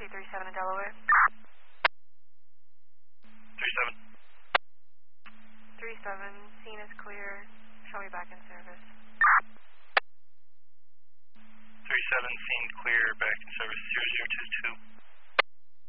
Taxi 37 in Delaware. 37. 37, scene is clear. Show me back in service. 37, scene clear, back in service 0022.